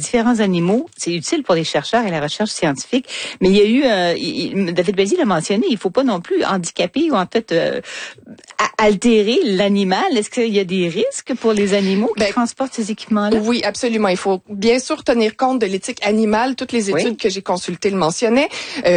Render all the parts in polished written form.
différents animaux. C'est utile pour les chercheurs et la recherche scientifique. Mais il y a eu, David Belzi l'a mentionné, il faut pas non plus handicaper ou en fait altérer l'animal. Est-ce qu'il y a des risques pour les animaux qui transportent ces équipements-là? Oui, absolument. Il faut bien sûr tenir compte de l'éthique animale. Toutes les études que j'ai consultées le mentionnaient.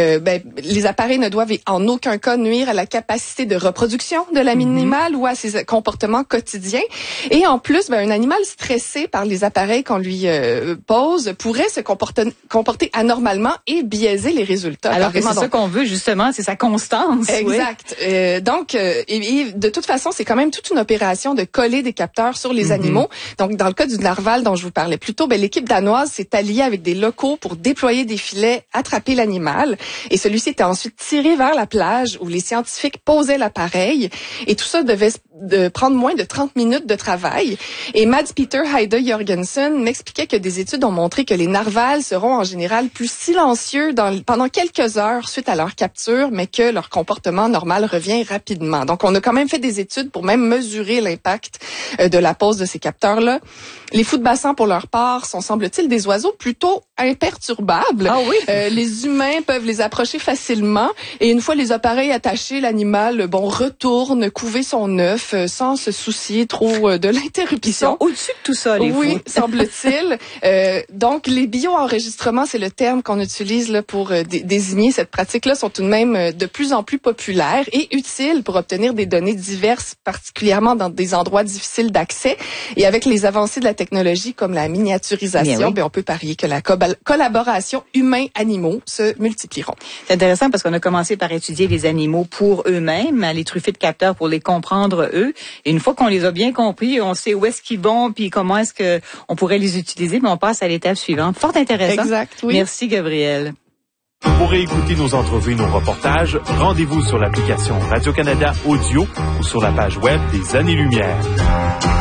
Les appareils ne doivent en aucun cas nuire à la capacité de reproduction de l'animal ou à ses comportements quotidiens. Et en plus, un animal stressé par les appareils qu'on lui pose pourrait se comporter anormalement et biaiser les résultats. Alors que c'est ça qu'on veut justement, c'est sa constance. Exact. Donc, de toute façon, c'est quand même toute une opération de coller des capteurs sur les animaux. Donc, dans le cas du narval dont je vous parlais plus tôt, l'équipe danoise s'est alliée avec des locaux pour déployer des filets, attraper l'animal. Et celui-ci était ensuite tiré vers la plage où les scientifiques posaient l'appareil. Et tout ça devait prendre moins de 30 minutes de travail. Et Mads Peter Heide Jorgensen m'expliquait que des études ont montré que les narvals seront en général plus silencieux pendant quelques heures suite à leur capture, mais que leur comportement normal revient rapidement. Donc, on a quand même fait des études pour même mesurer l'impact de la pose de ces capteurs-là. Les fous de bassin, pour leur part, sont, semble-t-il, des oiseaux plutôt imperturbables. Ah oui? Les humains peuvent les approcher facilement et une fois les appareils attachés, l'animal, retourne couver son œuf sans se soucier trop de l'interruption. Ils sont au-dessus de tout ça, les fous. Oui, semble-t-il. Donc, les bio-enregistrements, c'est le terme qu'on utilise là pour désigner cette pratique-là, sont tout de même de plus en plus populaires et utiles pour obtenir des données diverses, particulièrement dans des endroits difficiles d'accès. Et avec les avancées de la technologie comme la miniaturisation, on peut parier que la collaboration humains-animaux se multiplieront. C'est intéressant parce qu'on a commencé par étudier les animaux pour eux-mêmes, les truffer de capteurs pour les comprendre eux. Et une fois qu'on les a bien compris, on sait où est-ce qu'ils vont puis comment est-ce que on pourrait les utiliser, mais on passe à l'étape suivante. Fort intéressant. Exact, oui. Merci, Gabrielle. Pour écouter nos entrevues, nos reportages, rendez-vous sur l'application Radio-Canada Audio ou sur la page web des Années-Lumière.